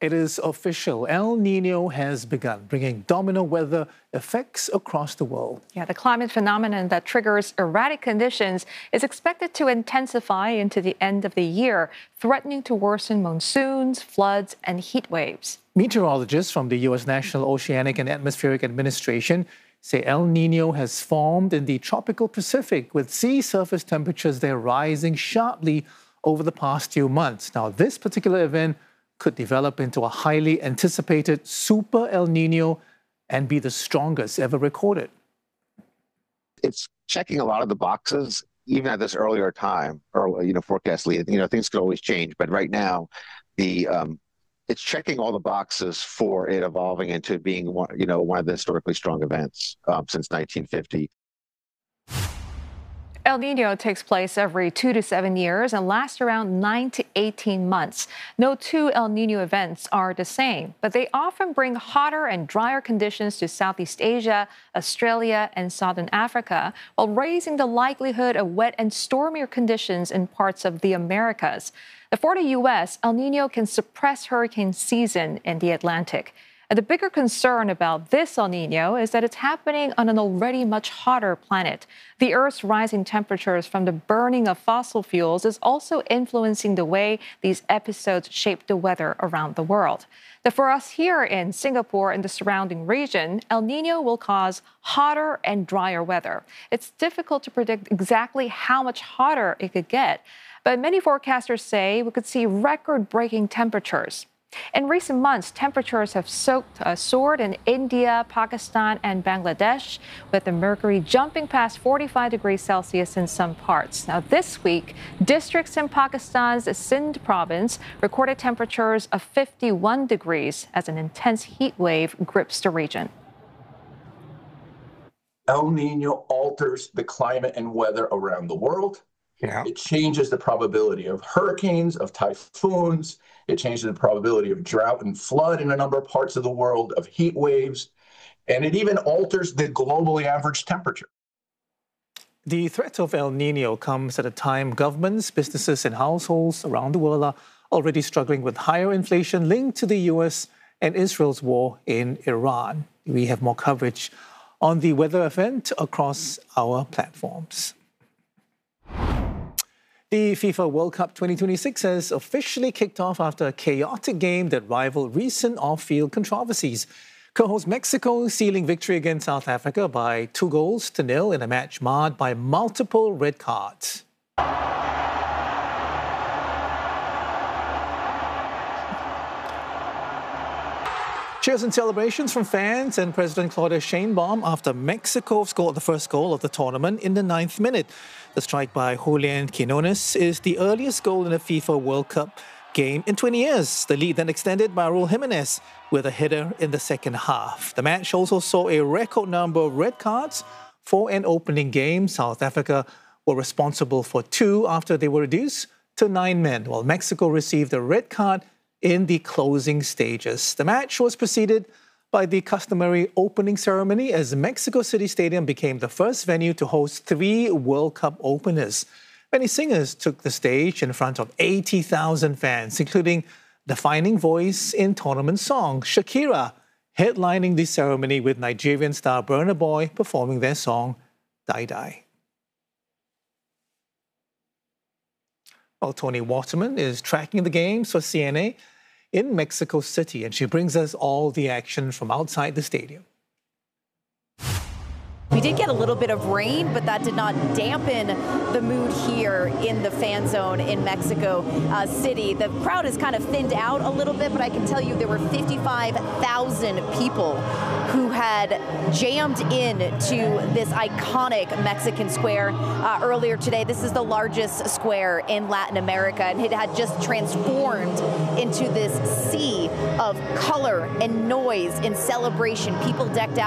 It is official. El Nino has begun, bringing domino weather effects across the world. Yeah, the climate phenomenon that triggers erratic conditions is expected to intensify into the end of the year, threatening to worsen monsoons, floods, and heat waves. Meteorologists from the U.S. National Oceanic and Atmospheric Administration say El Nino has formed in the tropical Pacific, with sea surface temperatures there rising sharply over the past few months. Now, this particular event could develop into a highly anticipated Super El Nino and be the strongest ever recorded. It's checking a lot of the boxes, even at this earlier time, or forecast lead. Things could always change, but right now, it's checking all the boxes for it evolving into being one of the historically strong events since 1950. El Nino takes place every 2 to 7 years and lasts around 9 to 18 months. No two El Nino events are the same, but they often bring hotter and drier conditions to Southeast Asia, Australia, and Southern Africa, while raising the likelihood of wet and stormier conditions in parts of the Americas. For the U.S., El Nino can suppress hurricane season in the Atlantic. And the bigger concern about this El Nino is that it's happening on an already much hotter planet. The Earth's rising temperatures from the burning of fossil fuels is also influencing the way these episodes shape the weather around the world. For us here in Singapore and the surrounding region, El Nino will cause hotter and drier weather. It's difficult to predict exactly how much hotter it could get, but many forecasters say we could see record-breaking temperatures. In recent months, temperatures have soared in India, Pakistan, and Bangladesh, with the mercury jumping past 45 degrees Celsius in some parts. Now, this week, districts in Pakistan's Sindh province recorded temperatures of 51 degrees as an intense heat wave grips the region. El Nino alters the climate and weather around the world. Yeah. It changes the probability of hurricanes, of typhoons. It changes the probability of drought and flood in a number of parts of the world, of heat waves, and it even alters the globally average temperature. The threat of El Nino comes at a time governments, businesses, and households around the world are already struggling with higher inflation linked to the U.S. and Israel's war in Iran. We have more coverage on the weather event across our platforms. The FIFA World Cup 2026 has officially kicked off after a chaotic game that rivaled recent off-field controversies. Co-host Mexico sealing victory against South Africa by 2-0 in a match marred by multiple red cards. Cheers and celebrations from fans and President Claudia Sheinbaum after Mexico scored the first goal of the tournament in the 9th minute. The strike by Julian Quinones is the earliest goal in a FIFA World Cup game in 20 years. The lead then extended by Raul Jimenez with a header in the second half. The match also saw a record number of red cards for an opening game. South Africa were responsible for 2 after they were reduced to 9 men, while Mexico received a red card in the closing stages. The match was preceded by the customary opening ceremony as Mexico City Stadium became the first venue to host 3 World Cup openers. Many singers took the stage in front of 80,000 fans, including defining voice in tournament song, Shakira, headlining the ceremony with Nigerian star Burna Boy performing their song, Die Die. Well, Tony Waterman is tracking the games for CNA in Mexico City, and she brings us all the action from outside the stadium. We did get a little bit of rain, but that did not dampen the mood here in the fan zone in Mexico City. The crowd has kind of thinned out a little bit, but I can tell you there were 55,000 people who had jammed in to this iconic Mexican square earlier today. This is the largest square in Latin America, and it had just transformed into this sea of color and noise in celebration. People decked out